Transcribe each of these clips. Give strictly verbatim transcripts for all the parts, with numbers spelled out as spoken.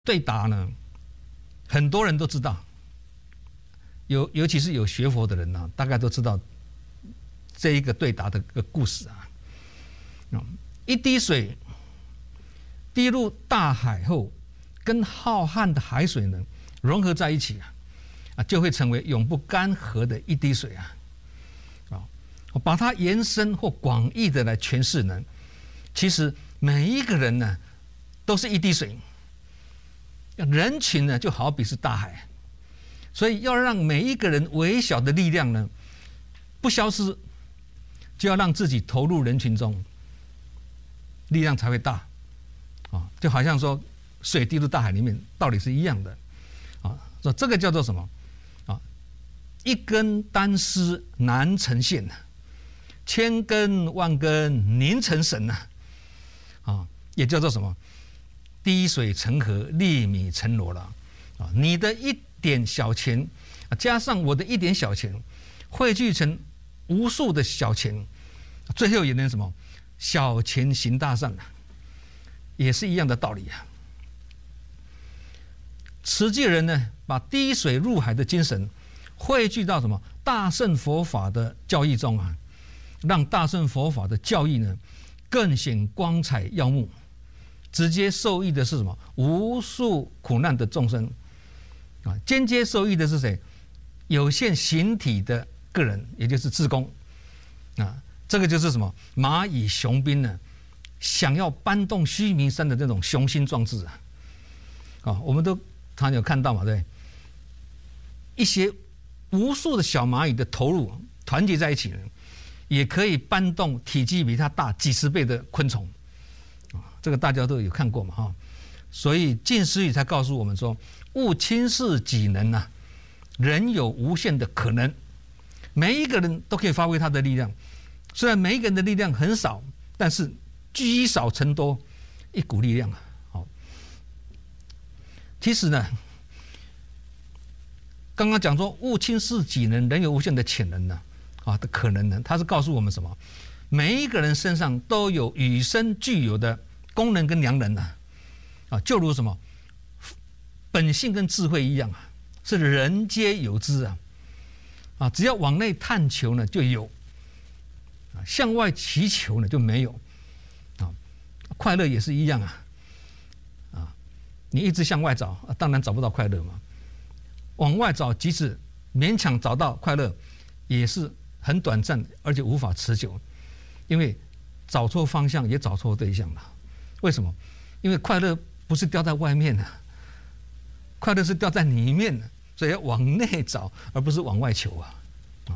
对答呢，很多人都知道，有尤其是有学佛的人呢、啊，大概都知道这一个对答的个故事啊。一滴水滴入大海后，跟浩瀚的海水呢融合在一起啊，啊就会成为永不干涸的一滴水啊。啊，我把它延伸或广义的来诠释呢，其实每一个人呢都是一滴水。人群呢，就好比是大海，所以要让每一个人微小的力量呢不消失，就要让自己投入人群中，力量才会大啊！就好像说水滴入大海里面，道理是一样的啊。说这个叫做什么啊？一根单丝难成线呐，千根万根凝成绳呐，啊，也叫做什么？滴水成河，粒米成箩了啊！你的一点小钱，加上我的一点小钱，汇聚成无数的小钱，最后也能什么？小钱行大善啊，也是一样的道理啊。慈济人呢，把滴水入海的精神汇聚到什么大乘佛法的教义中啊，让大乘佛法的教义呢更显光彩耀目。直接受益的是什么？无数苦难的众生啊！间接受益的是谁？有限形体的个人，也就是志工啊。这个就是什么？蚂蚁雄兵呢，想要搬动须弥山的这种雄心壮志啊！啊，我们都常有看到嘛，对？一些无数的小蚂蚁的投入，团结在一起呢，也可以搬动体积比它大几十倍的昆虫。这个大家都有看过嘛，哈，所以近思语才告诉我们说，勿轻视己能啊，人有无限的可能，每一个人都可以发挥他的力量，虽然每一个人的力量很少，但是积少成多，一股力量啊，好。其实呢，刚刚讲说勿轻视己能，人有无限的潜能呢，啊的可能呢，它是告诉我们什么？每一个人身上都有与生俱有的功能跟良能呐，啊，就如什么本性跟智慧一样啊，是人皆有之啊，啊，只要往内探求呢就有，啊，向外祈求呢就没有，啊，快乐也是一样啊，啊，你一直向外找，啊，当然找不到快乐嘛，往外找，即使勉强找到快乐，也是很短暂，而且无法持久，因为找错方向也找错对象了。为什么？因为快乐不是掉在外面的，快乐是掉在里面的，所以要往内找，而不是往外求啊！啊，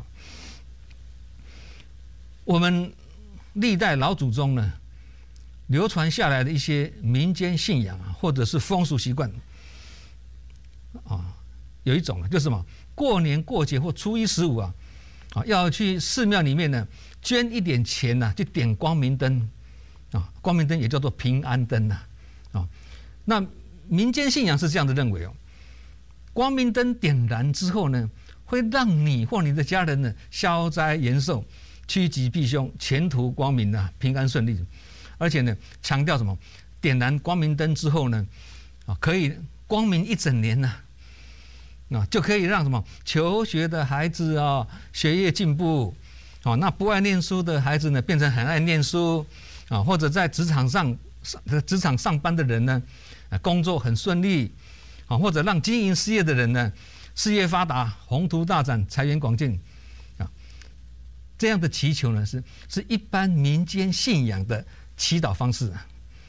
我们历代老祖宗呢，流传下来的一些民间信仰啊，或者是风俗习惯啊，有一种就是什么，过年过节或初一十五啊，啊，要去寺庙里面呢，捐一点钱呐、啊，去点光明灯。啊，光明灯也叫做平安灯呐，啊，那民间信仰是这样的认为哦，光明灯点燃之后呢，会让你或你的家人呢消灾延寿、趋吉避凶、前途光明啊，平安顺利，而且呢强调什么？点燃光明灯之后呢，啊，可以光明一整年呐、啊，啊，就可以让什么求学的孩子啊学业进步，啊，那不爱念书的孩子呢变成很爱念书。啊，或者在职场上职场上班的人呢，啊，工作很顺利，啊，或者让经营事业的人呢，事业发达、宏图大展、财源广进，啊，这样的祈求呢，是是一般民间信仰的祈祷方式啊。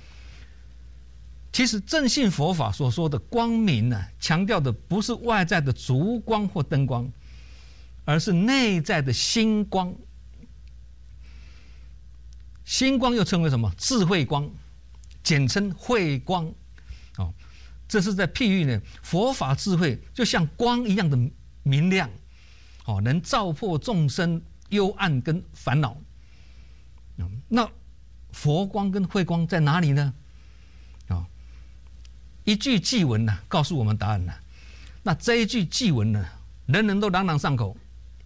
其实正信佛法所说的光明呢，强调的不是外在的烛光或灯光，而是内在的心光。心光又称为什么？智慧光，简称慧光。哦，这是在譬喻呢，佛法智慧就像光一样的明亮，哦，能照破众生幽暗跟烦恼。嗯，那佛光跟慧光在哪里呢？啊、哦，一句偈文呢，告诉我们答案了。那这一句偈文呢，人人都朗朗上口。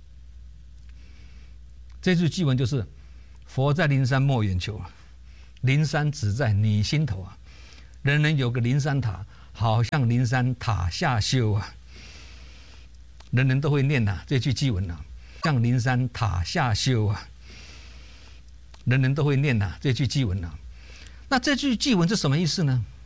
这句偈文就是。佛在灵山莫远求，灵山只在你心头啊！人人有个灵山塔， 好像灵山塔下修啊，人人都会念呐、啊、这句偈文呐、啊，像灵山塔下修啊，人人都会念呐、啊、这句偈文呐、啊。那这句偈文是什么意思呢？